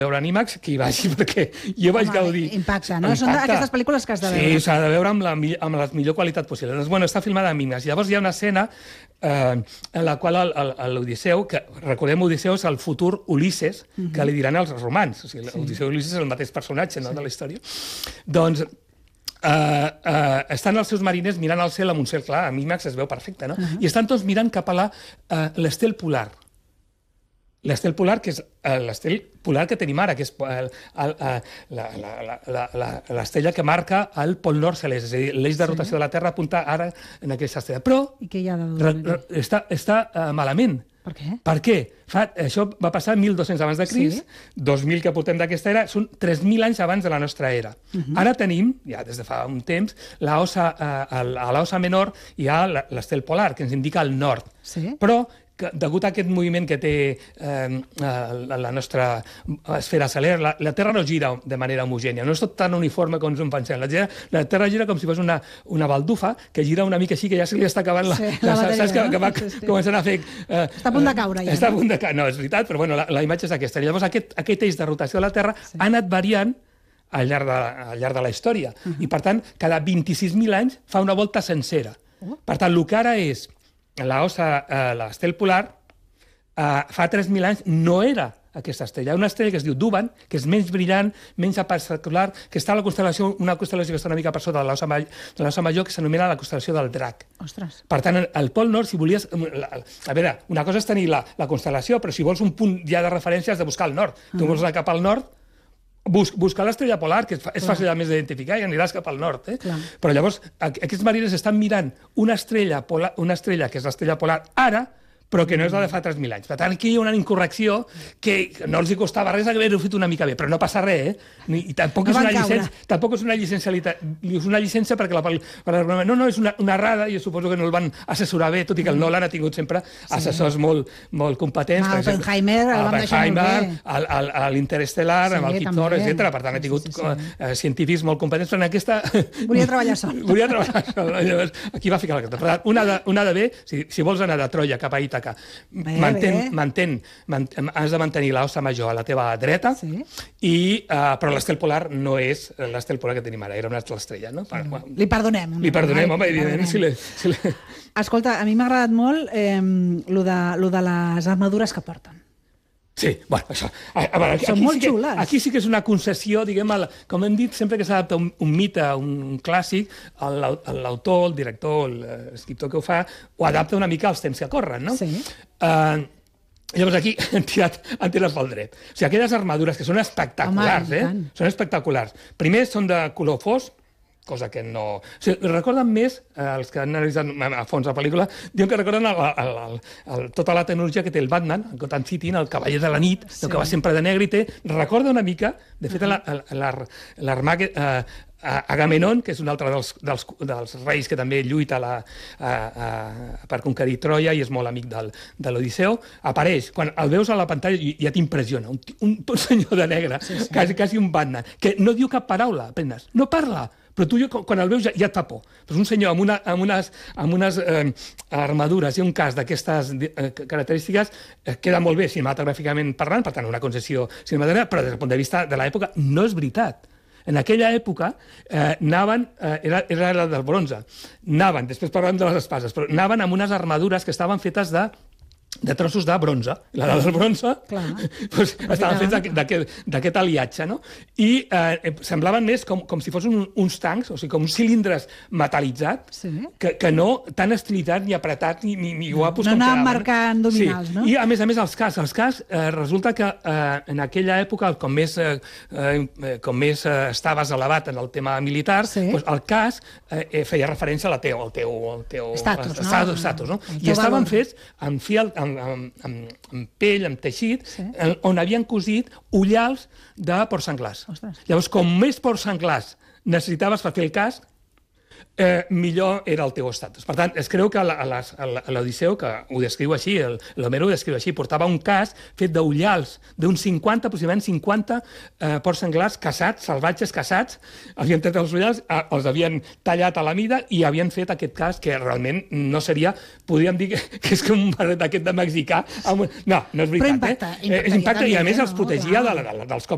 veure en IMAX, que hi vagi, perquè jo vaig gaudir. Impacte, no? Són d'aquestes pel·lícules que has de veure. Sí, s'ha de veure amb la millor qualitat possible. Doncs, bueno, està filmada en IMAX. Llavors hi ha una escena en la qual l'Odisseu, que recordem, Odisseu és el futur Ulisses, que li diran els romans. O sigui, l'Odisseu i Ulisses és el mateix personatge de la història. Doncs estan els seus mariners mirant al cel amb un cel clar, a IMAX es veu perfecte, no? I estan tots mirant cap a l'estel polar. L'estel polar, que és l'estel polar que tenim ara, que és l'estrella que marca el pol nord celest, és a dir, l'eix de rotació de la Terra apunta ara en aquesta estrella. Però està malament. Per què? Per què? Això va passar 1.200 abans de Crist, 2.000 que portem d'aquesta era, són 3.000 anys abans de la nostra era. Ara tenim, ja des de fa un temps, a l'Ossa Menor hi ha l'estel polar, que ens indica el nord. Però degut a aquest moviment que té la nostra esfera celer, la Terra no gira de manera homogènia, no és tot tan uniforme com ens ho pensem. La Terra gira com si fos una baldufa que gira una mica així, que ja se li està acabant saps que va començant a fer... Està a punt de caure, ja. Està a punt de caure, no, és veritat, però bueno, la imatge és aquesta. Llavors aquest eix de rotació de la Terra ha anat variant al llarg de la història. I, per tant, cada 26.000 anys fa una volta sencera. Per tant, el que ara és l'estel polar, fa 3.000 anys no era aquesta estrella. Una estrella que es diu Duban, que és menys brillant, menys apercecular, que està a una constel·lació que està una mica per sota de l'Ossa Major, que s'anomena la constel·lació del Drac. Ostres. Per tant, al Pol Nord, si volies... A veure, una cosa és tenir la constel·lació, però si vols un punt ja de referència has de buscar al nord. Tu vols anar cap al nord, buscar l'estrella polar, que és fàcil a més d'identificar, i aniràs cap al nord. Però llavors, aquests mariners estan mirant una estrella que és l'estrella polar ara, però que no és la de fa 3.000 anys. Per tant, aquí hi ha una incorrecció que no els hi costava res haver-ho fet una mica bé, però no passa res, I tampoc és una llicència perquè no, és una errada, i suposo que no el van assessorar bé, tot i que el Nolan ha tingut sempre assessors molt competents. Oppenheimer el vam deixar molt bé. L'Interestel·lar, amb el Kip Thorne, etc. Per tant, ha tingut científics molt competents, però en aquesta... Volia treballar sol. Llavors, aquí va ficar la carta. Per tant, una de bé, si vols anar de Troia cap a Ítaca, has de mantenir l'Ossa Major a la teva dreta, però l'estel polar no és l'estel polar que tenim ara, era una altra estrella. Li perdonem. Li perdonem, home, evidentment. Escolta, a mi m'ha agradat molt lo de les armadures que porten. Sí, bueno, això... Són molt xules. Aquí sí que és una concessió, diguem, com hem dit, sempre que s'adapta un mite, un clàssic, l'autor, el director, l'escriptor que ho fa, ho adapta una mica als temps que corren, no? Sí. Llavors aquí han tirat pel dret. O sigui, aquelles armadures que són espectaculars, són espectaculars. Primer són de color fosc, cosa que no... O sigui, recorden més, els que han analitzat a fons la pel·lícula, diuen que recorden tota la tecnologia que té el Batman, el Gotham City, el cavaller de la nit, que va sempre de negre i té... Recorda una mica, de fet, Agamenon, que és un altre dels reis que també lluita per conquerir Troia i és molt amic de l'Odisseu, apareix. Quan el veus a la pantalla ja t'impressiona. Un senyor de negre, quasi un Batman, que no diu cap paraula, apenas. No parla, però tu quan el veus ja et fa por. Però és un senyor amb unes armadures i un casc d'aquestes característiques queda molt bé cinematogràficament parlant, per tant, una concessió cinematogràfica, però des del punt de vista de l'època no és veritat. En aquella època anaven, era del bronze, després parlàvem de les espases, però anaven amb unes armadures que estaven fetes de trossos de bronze. La del bronze estaven fets d'aquest aliatge, no? I semblaven més com si fossin uns tancs, o sigui, com uns cilindres metal·litzats, que no tan estilitzats ni apretats ni guapos com quedaven. No anaven marcant dominals, no? I, a més, els cascs, resulta que en aquella època, com més estaves elevat en el tema militar, el casc feia referència al teu estatus, no? I estaven fets amb pell, amb teixit, on havien cosit ullals de porcs senglars. Llavors, com més porcs senglars necessitaves per fer el casc, millor era el teu estatus. Per tant, es creu que l'Odisseu, que ho descriu així, l'Homero ho descriu així, portava un casc fet d'ullals d'uns 50, aproximadament 50 porcs senglars caçats, salvatges caçats, havien tret els ullals, els havien tallat a la mida i havien fet aquest casc que realment no seria, podríem dir que és com un barret d'aquest de mexicà. No, no és veritat. Però impacta i a més els protegia dels cops